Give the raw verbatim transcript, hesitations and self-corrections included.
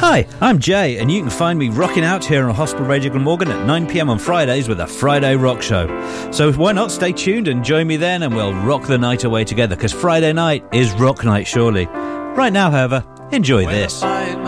Hi, I'm Jay, and you can find me rocking out here on Hospital Radio Glamorgan at nine p m on Fridays with a Friday Rock Show. So why not stay tuned and join me then, and we'll rock the night away together, because Friday night is rock night, surely. Right now, however, enjoy this.